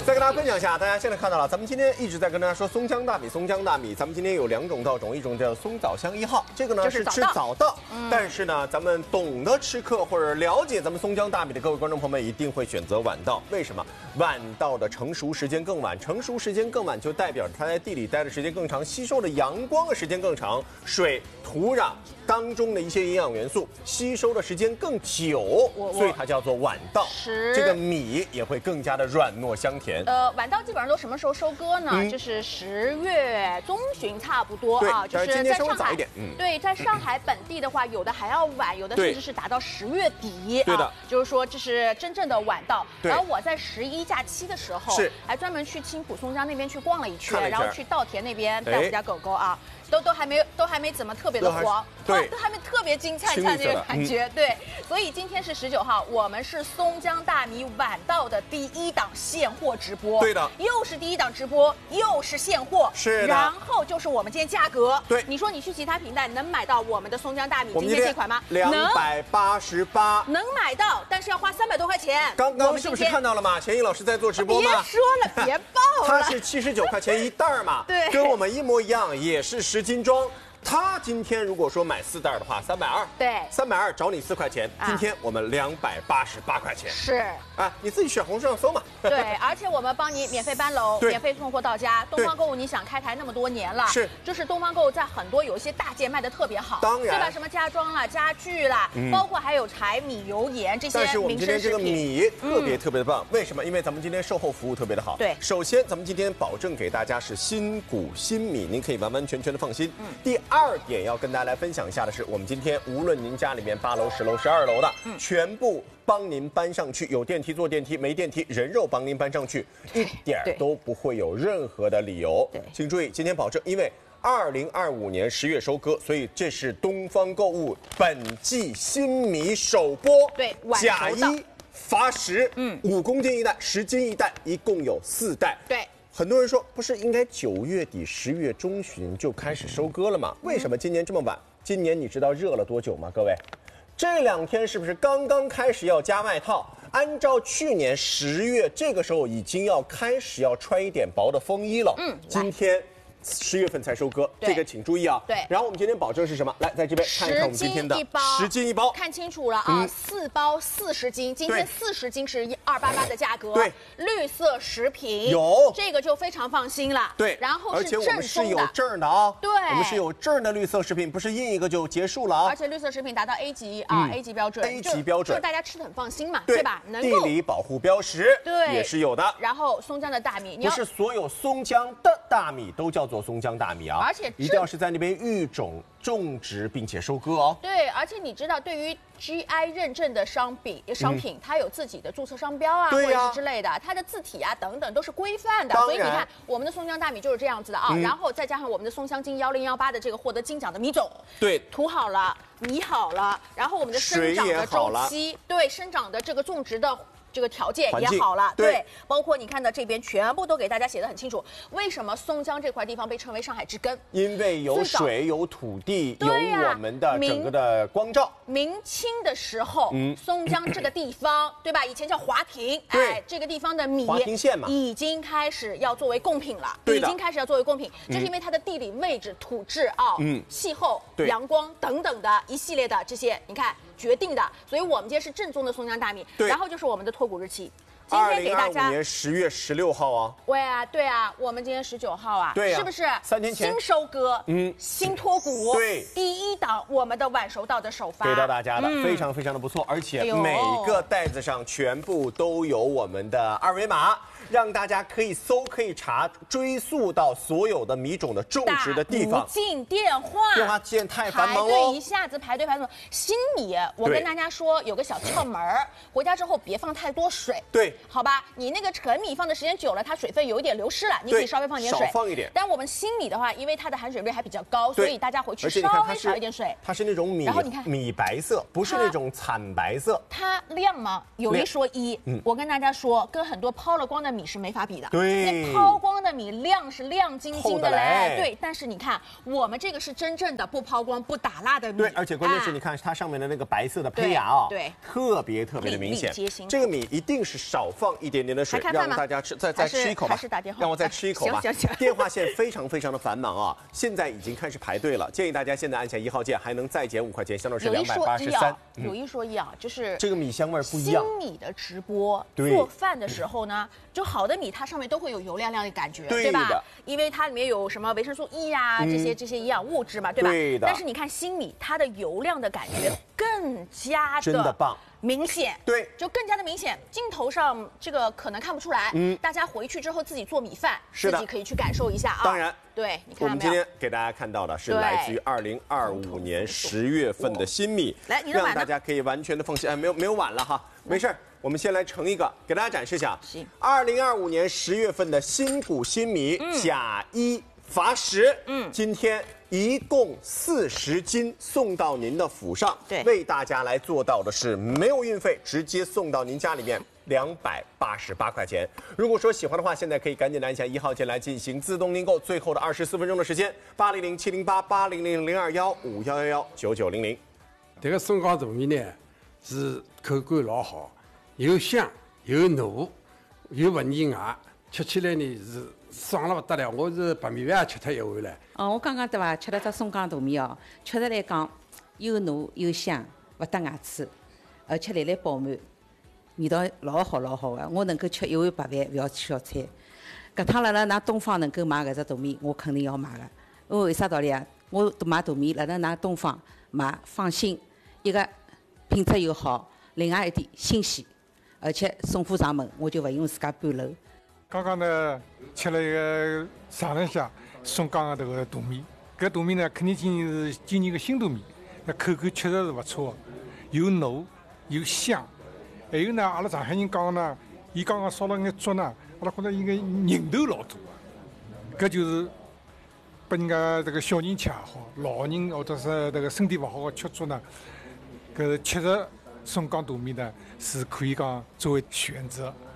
再跟大家分享一下，大家现在看到了，咱们今天一直在跟大家说松江大米，松江大米。咱们今天有2种稻种，一种叫松枣香1号，这个呢是吃早稻，但是呢，咱们懂得吃客或者了解咱们松江大米的各位观众朋友们，一定会选择晚稻。为什么？晚稻的成熟时间更晚，成熟时间更晚就代表着它在地里待的时间更长，吸收的阳光的时间更长，水、土壤当中的一些营养元素吸收的时间更久，所以它叫做晚稻。这个米也会更加的软糯香甜。 晚稻基本上都什么时候收割呢？就是10月中旬差不多啊，就是今天稍微早一点。 对，在上海本地的话，有的还要晚，有的甚至是达到10月底。 对的， 就是说这是真正的晚稻。然后我在11假期的时候，还专门去青浦松江那边去逛了一圈，然后去稻田那边带我们家狗狗啊。都还没怎么特别的黄， 对， 都还没特别金灿灿那个感觉，对。所以今天是19号，我们是松江大米晚稻的第1档现货直播， 对的， 又是第1档直播，又是现货， 是的。 然后就是我们今天价格， 对， 你说你去其他平台能买到我们的松江大米今天这款吗 ？288， 能买到，但是要花300多块钱。 刚刚是不是看到了嘛？钱毅老师在做直播吗？ 别说了，别报了， 他是79块钱1袋嘛， 对， 跟我们一模一样，也是10斤装。他今天如果说买4袋的话，320， 对 ，320找你4块钱。今天我们288块钱， 是啊，你自己去小红书上搜嘛。 对，而且我们帮你免费搬楼，免费送货到家。东方购物你想开台那么多年了， 是， 就是东方购物在很多有一些大件卖的特别好， 当然， 对吧？什么家装啦、家具啦，包括还有柴米油盐这些但是我们今天这个米特别的棒，为什么？因为咱们今天售后服务特别的好。 对， 首先咱们今天保证给大家是新谷新米，您可以完完全全的放心。第2点要跟大家来分享一下的是，我们今天无论您家里面8楼、10楼、12楼的，全部帮您搬上去，有电梯坐电梯，没电梯人肉帮您搬上去，一点都不会有任何的理由。请注意，今天保证，因为2025年10月收割，所以这是东方购物本季新米首播， 对， 假1罚10，5公斤1袋，10斤1袋，一共有4袋， 对。 很多人说，不是应该9月底、10月中旬就开始收割了吗？为什么今年这么晚？今年你知道热了多久吗？各位，这2天是不是刚刚开始要加外套？按照去年10月这个时候已经要开始要穿一点薄的风衣了。今天10月份才收割，这个请注意啊。 对。 然后我们今天保证是什么？来，在这边看一看我们今天的10斤1包， 看清楚了啊，4包40斤，今天40斤是288的价格。 对。 绿色食品有这个就非常放心了。 对。 然后而且我们是有证的啊。 对。 我们是有证的绿色食品，不是印一个就结束了啊。 而且绿色食品达到 A 级啊，A 级标准。 A 级标准， 就大家吃的很放心嘛，对吧？能够。地理保护标识对也是有的。 然后松江的大米， 不是所有松江的大米都叫做松江大米啊。 而且一定要是在那边育种、种植并且收割哦。 对，而且你知道，对于 GI 认证的商品，它有自己的注册商标啊，或者是之类的，它的字体啊等等都是规范的。所以你看，我们的松江大米就是这样子的啊。然后再加上我们的松香精1018的这个获得金奖的米种， 对， 土好了，米好了，然后我们的生长的周期，对，生长的这个种植的。这个条件也好了，对，包括你看的这边全部都给大家写得很清楚。为什么松江这块地方被称为上海之根？ 因为有水、有土地、有我们的整个的光照。 明清的时候，松江这个地方，对吧？以前叫华亭，哎，这个地方的米华亭县嘛， 已经开始要作为贡品了，已经开始要作为贡品，就是因为它的地理位置、土质啊、气候、阳光等等的一系列的这些，你看。决定的，所以我们今天是正宗的松江大米，然后就是我们的脱谷日期，今天给大家 2025年10月16号啊， 对啊，我们今天19号啊， 对啊， 是不是 3天前新收割，新脱谷， 对， 第1档我们的晚熟稻的首发给到大家的，非常的不错，而且每个袋子上全部都有我们的2维码。让大家可以搜、可以查、追溯到所有的米种的种植的地方。 无尽电话线太繁忙了，排队一下子排队排队。新米，我跟大家说有个小窍门儿，回家之后别放太多水。 对， 好吧，你那个陈米放的时间久了，它水分有一点流失了，你可以稍微放点水， 少放一点。 但我们新米的话，因为它的含水率还比较高，所以大家回去稍微少一点水。 它是那种米， 然后你看米白色，不是那种惨白色。 它亮吗？有一说一，我跟大家说，跟很多抛了光的米是没法比的。 对， 那抛光的米亮是亮晶晶的嘞，对。但是你看，我们这个是真正的不抛光、不打蜡的米。 对，而且关键是你看它上面的那个白色的胚芽啊， 对， 特别的明显。这个米一定是少少放一点点的水，让大家再吃一口吧。让我再吃一口吧。 行。 电话线非常的繁忙啊，现在已经开始排队了。建议大家现在按下1号键，还能再减5块钱，相当是283。 有一说一啊，就是这个米香味不一样。 新米的直播做饭的时候呢，就好的米它上面都会有油亮亮的感觉，对吧？因为它里面有什么维生素 E 呀，这些营养物质嘛，对吧？ 对的。 但是你看新米，它的油亮的感觉更加真的棒。 明显， 对， 就更加的明显。镜头上这个可能看不出来，大家回去之后自己做米饭，自己可以去感受一下啊。 当然， 对，你看我们今天给大家看到的是来自于2025年10月份的新米， 来，你的碗呢？ 让大家可以完全的放心。哎，没有碗了哈，没事，我们先来盛一个，给大家展示一下。2025年10月份的新谷新米，钾1乏10，今天一共40斤送到您的府上， 对， 为大家来做到的是没有运费，直接送到您家里面288块钱。如果说喜欢的话，现在可以赶紧按下1号键来进行自动订购，最后的24分钟的时间，800-708-800-021-5111-9900。 这个松江大米呢是口感老好，又香又糯又不腻牙，吃起来呢是爽了不得了。我是白米饭吃脱一碗了。 我刚刚对伐，吃了只松江大米哦，确实来讲又糯又香，不得牙齿，而且来饱满，味道老好的。我能够吃一碗白饭，不要吃小菜。搿趟辣㑚东方能够买搿只大米，我肯定要买的。因为啥道理啊？我买大米辣㑚东方买，放心，一个品质又好，另外一点新鲜，而且送货上门，我就不用自家搬楼。 刚刚呢，吃了一个尝了一下松江的这个大米，搿大米呢肯定是今年的新大米，那口感确实是不错，又糯又香。还有呢，阿拉上海人讲呢，伊刚刚烧了眼竹呢，阿拉觉得伊个人头老多，搿就是拨人家这个小人吃也好，老人或者是这个身体不好的吃竹呢，搿确实松江大米呢是可以讲作为选择。